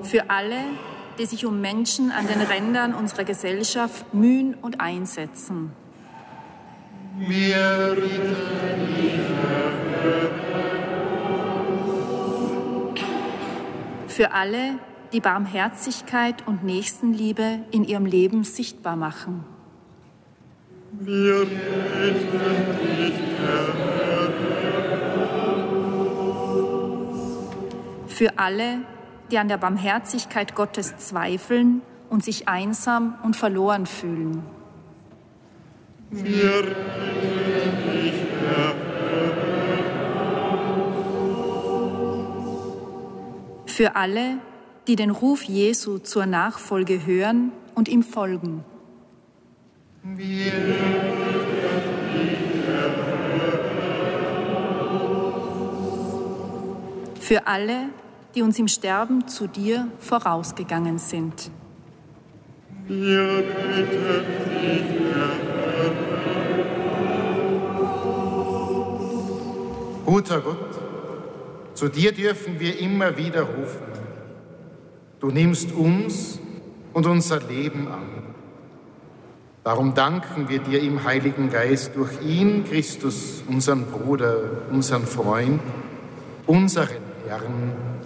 Für alle, die sich um Menschen an den Rändern unserer Gesellschaft mühen und einsetzen. Wir bitten dich, Für alle, die Barmherzigkeit und Nächstenliebe in ihrem Leben sichtbar machen. wir bitten dich, Für alle, die an der Barmherzigkeit Gottes zweifeln und sich einsam und verloren fühlen. wir bitten dich, Für alle, die den Ruf Jesu zur Nachfolge hören und ihm folgen. wir Für alle, die uns im Sterben zu dir vorausgegangen sind. wir bitten dich, Guter Gott, zu dir dürfen wir immer wieder rufen. Du nimmst uns und unser Leben an. Darum danken wir dir im Heiligen Geist durch ihn, Christus, unseren Bruder, unseren Freund, unseren Herrn